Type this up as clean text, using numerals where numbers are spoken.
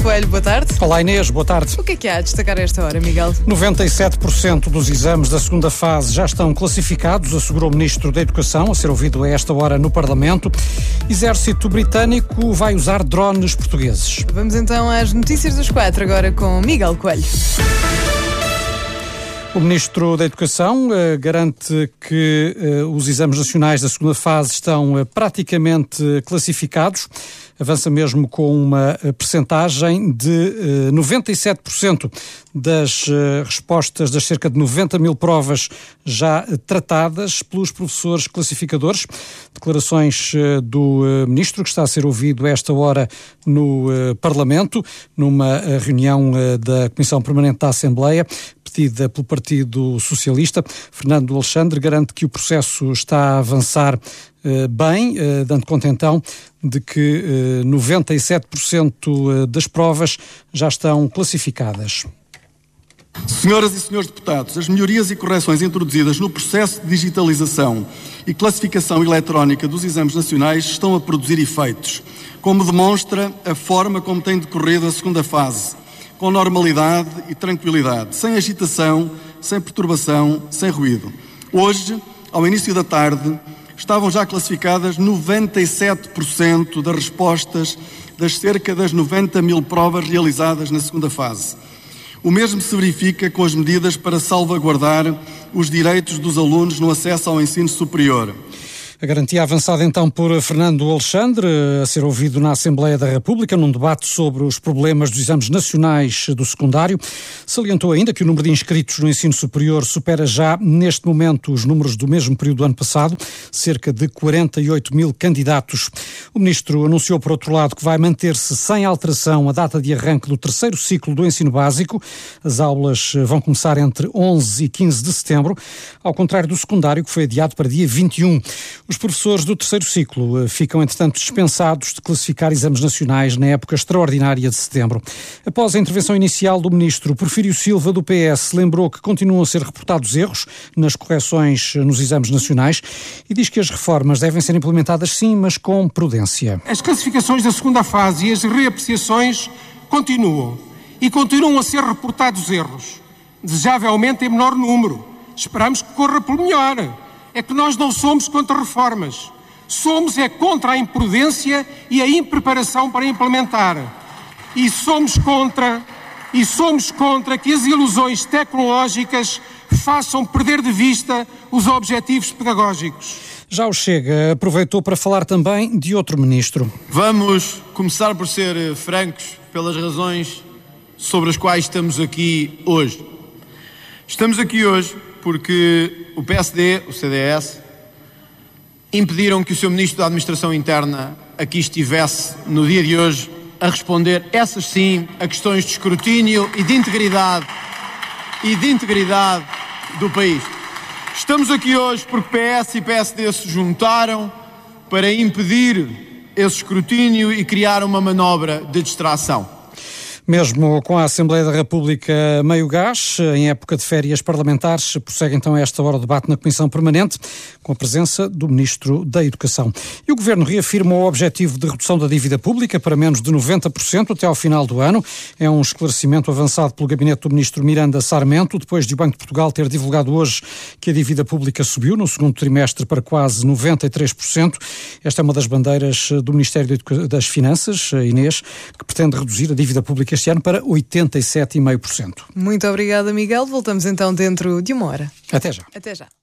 Coelho, boa tarde. Olá Inês, boa tarde. O que é há a destacar a esta hora, Miguel? 97% dos exames da segunda fase já estão classificados, assegurou o Ministro da Educação, a ser ouvido a esta hora no Parlamento. Exército britânico vai usar drones portugueses. Vamos então às notícias dos 4, agora com Miguel Coelho. O Ministro da Educação garante que os exames nacionais da segunda fase estão praticamente classificados. Avança mesmo com uma percentagem de 97% das respostas das cerca de 90 mil provas já tratadas pelos professores classificadores. Declarações do Ministro, que está a ser ouvido a esta hora no Parlamento, numa reunião da Comissão Permanente da Assembleia, pedida pelo Partido Socialista. Fernando Alexandre garante que o processo está a avançar bem, dando conta então de que 97% das provas já estão classificadas. Senhoras e senhores deputados, as melhorias e correções introduzidas no processo de digitalização e classificação eletrónica dos exames nacionais estão a produzir efeitos, como demonstra a forma como tem decorrido a segunda fase, com normalidade e tranquilidade, sem agitação, sem perturbação, sem ruído. Hoje, ao início da tarde, estavam já classificadas 97% das respostas das cerca das 90 mil provas realizadas na segunda fase. O mesmo se verifica com as medidas para salvaguardar os direitos dos alunos no acesso ao ensino superior. A garantia avançada então por Fernando Alexandre, a ser ouvido na Assembleia da República, num debate sobre os problemas dos exames nacionais do secundário. Salientou ainda que o número de inscritos no ensino superior supera já, neste momento, os números do mesmo período do ano passado, cerca de 48 mil candidatos. O Ministro anunciou, por outro lado, que vai manter-se sem alteração a data de arranque do terceiro ciclo do ensino básico. As aulas vão começar entre 11 e 15 de setembro, ao contrário do secundário, que foi adiado para dia 21. Os professores do terceiro ciclo ficam, entretanto, dispensados de classificar exames nacionais na época extraordinária de setembro. Após a intervenção inicial do Ministro, Porfírio Silva, do PS, lembrou que continuam a ser reportados erros nas correções nos exames nacionais e diz que as reformas devem ser implementadas sim, mas com prudência. As classificações da segunda fase e as reapreciações continuam e continuam a ser reportados erros, desejavelmente em menor número. Esperamos que corra pelo melhor. É que nós não somos contra reformas, somos contra a imprudência e a impreparação para implementar. E somos contra que as ilusões tecnológicas façam perder de vista os objetivos pedagógicos. Já o Chega aproveitou para falar também de outro ministro. Vamos começar por ser francos pelas razões sobre as quais estamos aqui hoje. Estamos aqui hoje porque o PSD, o CDS, impediram que o seu Ministro da Administração Interna aqui estivesse no dia de hoje a responder, essas sim, a questões de escrutínio e de integridade do país. Estamos aqui hoje porque PS e PSD se juntaram para impedir esse escrutínio e criar uma manobra de distração. Mesmo com a Assembleia da República meio gás, em época de férias parlamentares, prossegue então a esta hora o debate na Comissão Permanente, com a presença do Ministro da Educação. E o Governo reafirma o objetivo de redução da dívida pública para menos de 90% até ao final do ano. É um esclarecimento avançado pelo gabinete do Ministro Miranda Sarmento, depois de o Banco de Portugal ter divulgado hoje que a dívida pública subiu no segundo trimestre para quase 93%. Esta é uma das bandeiras do Ministério das Finanças, Inês, que pretende reduzir a dívida pública este ano para 87,5%. Muito obrigada, Miguel. Voltamos então dentro de uma hora. Até já. Até já.